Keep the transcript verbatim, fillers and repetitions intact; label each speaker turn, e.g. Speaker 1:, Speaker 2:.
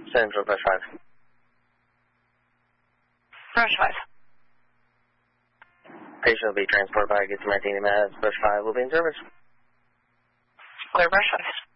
Speaker 1: Central, Brush five.
Speaker 2: Brush five.
Speaker 1: Patient will be transported by Get to Martini Mass. Brush five will be in service.
Speaker 2: Clear, Brush five.